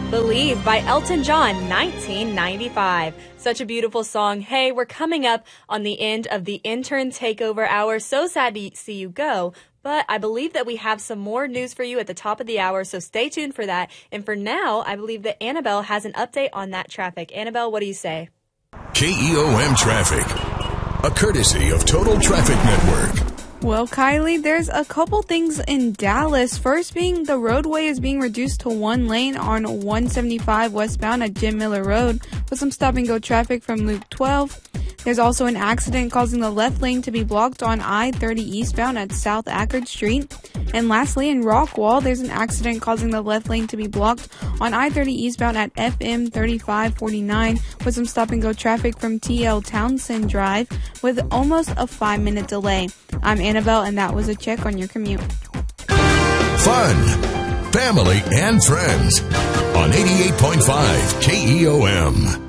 Believe by Elton John, 1995. Such a beautiful song. Hey, we're coming up on the end of the Intern Takeover Hour. So sad to see you go, but I believe that we have some more news for you at the top of the hour, so stay tuned for that. And for now, I believe that Annabelle has an update on that traffic. Annabelle, what do you say? KEOM Traffic, a courtesy of Total Traffic Network. Well, Kylie, there's a couple things in Dallas. First being the roadway is being reduced to one lane on 175 westbound at Jim Miller Road with some stop-and-go traffic from Loop 12. There's also an accident causing the left lane to be blocked on I-30 eastbound at South Ackard Street. And lastly, in Rockwall, there's an accident causing the left lane to be blocked on I-30 eastbound at FM 3549 with some stop-and-go traffic from TL Townsend Drive with almost a 5-minute delay. I'm Annabelle, and that was a check on your commute. Fun, family, and friends on 88.5 KEOM.